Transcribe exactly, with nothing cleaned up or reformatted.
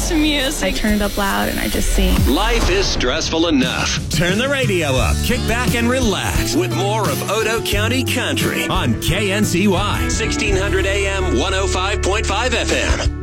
dance music. I turn it up loud and I just sing. Life is stressful enough. Turn the radio up, kick back and relax with more of Odo County Country on K N C Y, sixteen hundred A M, one oh five point five F M.